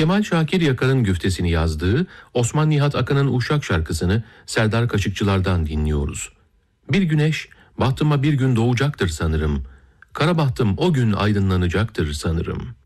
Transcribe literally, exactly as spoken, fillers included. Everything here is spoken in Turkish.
Kemal Şakir Yakar'ın güftesini yazdığı Osman Nihat Akın'ın Uşak şarkısını Serdar Kaşıkçılar'dan dinliyoruz. Bir güneş bahtıma bir gün doğacaktır sanırım. Kara bahtım o gün aydınlanacaktır sanırım.